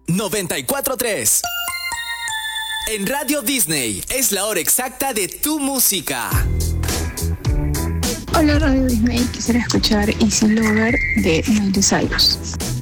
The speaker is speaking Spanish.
94.3. En Radio Disney es la hora exacta de tu música. Hola Radio Disney, quisiera escuchar Easy Lover de Miley Cyrus.